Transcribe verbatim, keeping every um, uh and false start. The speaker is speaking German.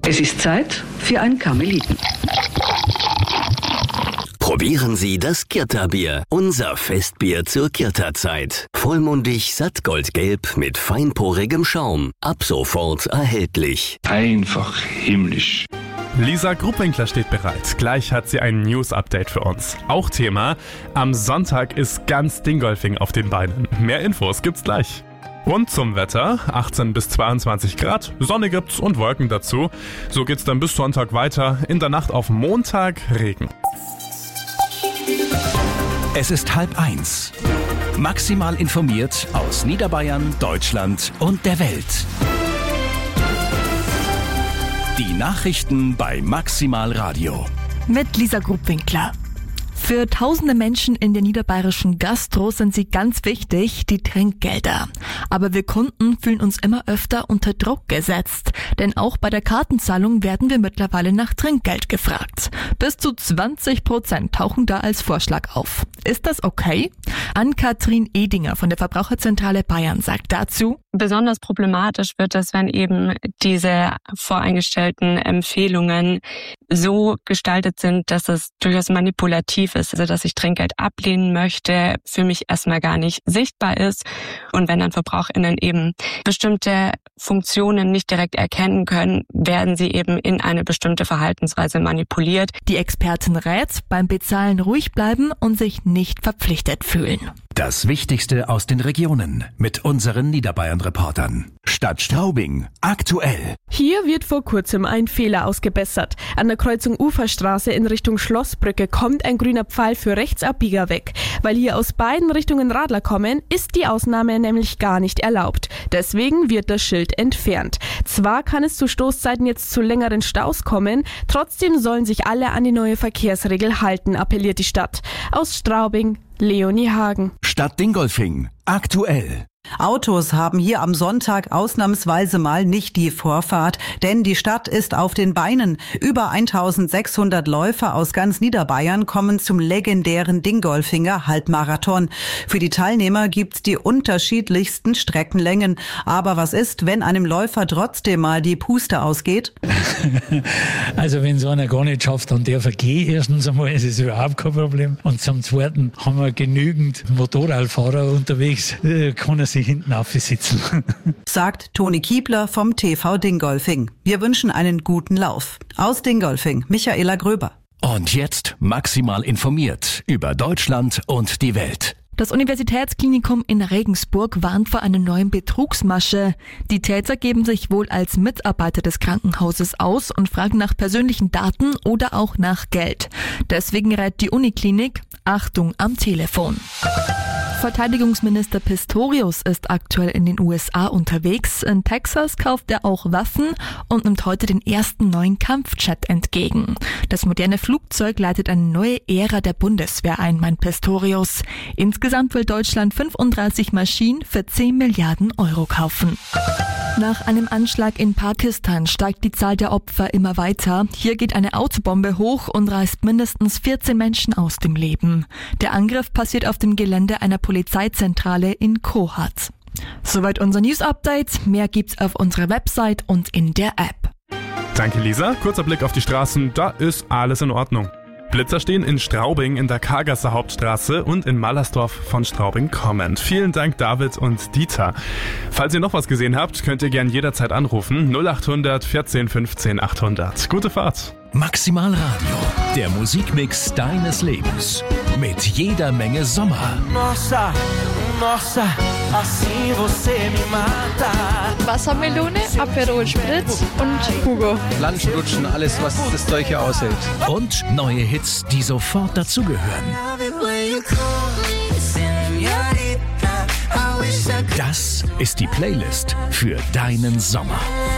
Es ist Zeit für ein Karmeliten. Probieren Sie das Kirta-Bier, unser Festbier zur Kirta-Zeit. Vollmundig, sattgoldgelb mit feinporigem Schaum. Ab sofort erhältlich. Einfach himmlisch. Lisa Gruppwinkler steht bereit. Gleich hat sie ein News-Update für uns. Auch Thema: Am Sonntag ist ganz Dingolfing auf den Beinen. Mehr Infos gibt's gleich. Und zum Wetter: achtzehn bis zweiundzwanzig Grad, Sonne gibt's und Wolken dazu. So geht's dann bis Sonntag weiter. In der Nacht auf Montag Regen. Es ist halb eins. Maximal informiert aus Niederbayern, Deutschland und der Welt. Die Nachrichten bei Maximal Radio. Mit Lisa Gruppwinkler. Für tausende Menschen in der niederbayerischen Gastro sind sie ganz wichtig, die Trinkgelder. Aber wir Kunden fühlen uns immer öfter unter Druck gesetzt. Denn auch bei der Kartenzahlung werden wir mittlerweile nach Trinkgeld gefragt. Bis zu zwanzig Prozent tauchen da als Vorschlag auf. Ist das okay? Ann-Kathrin Edinger von der Verbraucherzentrale Bayern sagt dazu: Besonders problematisch wird es, wenn eben diese voreingestellten Empfehlungen so gestaltet sind, dass es durchaus manipulativ ist, also dass ich Trinkgeld ablehnen möchte, für mich erstmal gar nicht sichtbar ist. Und wenn dann VerbraucherInnen eben bestimmte Funktionen nicht direkt erkennen können, werden sie eben in eine bestimmte Verhaltensweise manipuliert. Die Expertin rät, beim Bezahlen ruhig bleiben und sich nicht verpflichtet fühlen. Das Wichtigste aus den Regionen mit unseren Niederbayern-Reportern. Stadt Straubing, aktuell. Hier wird vor kurzem ein Fehler ausgebessert. An der Kreuzung Uferstraße in Richtung Schlossbrücke kommt ein grüner Pfeil für Rechtsabbieger weg. Weil hier aus beiden Richtungen Radler kommen, ist die Ausnahme nämlich gar nicht erlaubt. Deswegen wird das Schild entfernt. Zwar kann es zu Stoßzeiten jetzt zu längeren Staus kommen, trotzdem sollen sich alle an die neue Verkehrsregel halten, appelliert die Stadt. Aus Straubing, Leonie Hagen. Stadt Dingolfing, aktuell. Autos haben hier am Sonntag ausnahmsweise mal nicht die Vorfahrt, denn die Stadt ist auf den Beinen. Über eintausendsechshundert Läufer aus ganz Niederbayern kommen zum legendären Dingolfinger Halbmarathon. Für die Teilnehmer gibt's die unterschiedlichsten Streckenlängen. Aber was ist, wenn einem Läufer trotzdem mal die Puste ausgeht? Also wenn so einer gar nicht schafft, dann darf er gehen. Erstens einmal ist es überhaupt kein Problem. Und zum Zweiten haben wir genügend Motorradfahrer unterwegs, kann er sich hinten aufsitzen. Sagt Toni Kiebler vom T V Dingolfing. Wir wünschen einen guten Lauf. Aus Dingolfing, Michaela Gröber. Und jetzt maximal informiert über Deutschland und die Welt. Das Universitätsklinikum in Regensburg warnt vor einer neuen Betrugsmasche. Die Täter geben sich wohl als Mitarbeiter des Krankenhauses aus und fragen nach persönlichen Daten oder auch nach Geld. Deswegen rät die Uniklinik: Achtung am Telefon. Verteidigungsminister Pistorius ist aktuell in den U S A unterwegs. In Texas kauft er auch Waffen und nimmt heute den ersten neuen Kampfjet entgegen. Das moderne Flugzeug leitet eine neue Ära der Bundeswehr ein, meint Pistorius. Insgesamt will Deutschland fünfunddreißig Maschinen für zehn Milliarden Euro kaufen. Nach einem Anschlag in Pakistan steigt die Zahl der Opfer immer weiter. Hier geht eine Autobombe hoch und reißt mindestens vierzehn Menschen aus dem Leben. Der Angriff passiert auf dem Gelände einer Polizeizentrale in Kohat. Soweit unser News-Update. Mehr gibt's auf unserer Website und in der App. Danke, Lisa. Kurzer Blick auf die Straßen. Da ist alles in Ordnung. Blitzer stehen in Straubing in der Kargasser Hauptstraße und in Mallersdorf von Straubing kommend. Vielen Dank, David und Dieter. Falls ihr noch was gesehen habt, könnt ihr gern jederzeit anrufen. null achthundert vierzehn fünfzehn achthundert. Gute Fahrt. Maximal Radio, der Musikmix deines Lebens. Mit jeder Menge Sommer. Nossa, nossa, assim você me mata. Wassermelone, Aperol Spritz und Hugo. Lunchen, Lutschen, alles, was das Zeug hier aushält. Und neue Hits, die sofort dazugehören. Das ist die Playlist für deinen Sommer.